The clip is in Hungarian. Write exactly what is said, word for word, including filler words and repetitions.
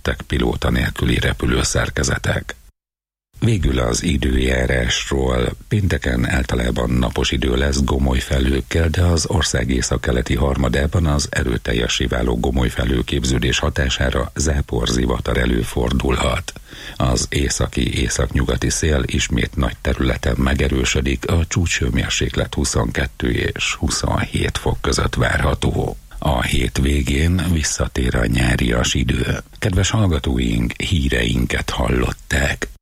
bevezettek pilóta nélküli repülőszerkezetek. Végül az időjárásról. Pénteken általában napos idő lesz gomoly felhőkkel, de az ország északkeleti harmadában az erőteljesé váló gomoly felhőképződés hatására záporzivatar előfordulhat. Az északi északnyugati szél ismét nagy területen megerősödik, a csúcshőmérséklet huszonkettő és huszonhét fok között várható. A hét végén visszatér a nyárias idő. Kedves hallgatóink, híreinket hallották.